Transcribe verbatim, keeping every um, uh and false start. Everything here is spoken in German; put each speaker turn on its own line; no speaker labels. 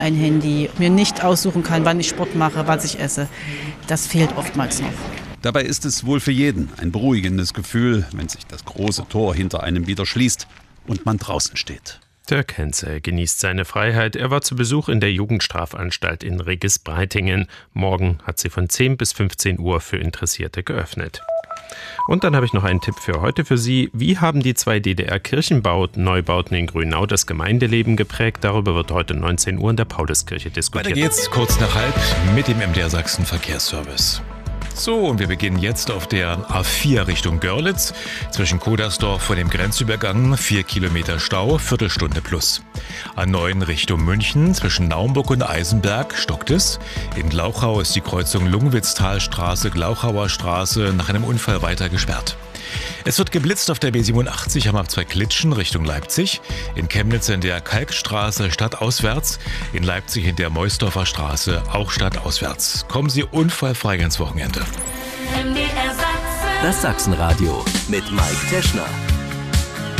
ein Handy, mir nicht aussuchen kann, wann ich Sport mache, was ich esse. Das fehlt oftmals noch.
Dabei ist es wohl für jeden ein beruhigendes Gefühl, wenn sich das große Tor hinter einem wieder schließt und man draußen steht.
Dirk Henze genießt seine Freiheit. Er war zu Besuch in der Jugendstrafanstalt in Regis-Breitingen. Morgen hat sie von zehn bis fünfzehn Uhr für Interessierte geöffnet. Und dann habe ich noch einen Tipp für heute für Sie. Wie haben die zwei D D R-Kirchenbau-Neubauten in Grünau das Gemeindeleben geprägt? Darüber wird heute neunzehn Uhr in der Pauluskirche diskutiert.
Weiter geht's kurz nach halb mit dem M D R Sachsen Verkehrsservice. So, und wir beginnen jetzt auf der A vier Richtung Görlitz. Zwischen Kodersdorf vor dem Grenzübergang vier Kilometer Stau, Viertelstunde plus. A neun Richtung München, zwischen Naumburg und Eisenberg stockt es. In Glauchau ist die Kreuzung Lungwitztalstraße, Glauchauer Straße nach einem Unfall weiter gesperrt. Es wird geblitzt auf der B siebenundachtzig am Abzweig Klitschen Richtung Leipzig. In Chemnitz in der Kalkstraße stadtauswärts. In Leipzig in der Meusdorfer Straße auch stadtauswärts. Kommen Sie unfallfrei ins Wochenende.
Das Sachsenradio mit Mike Teschner.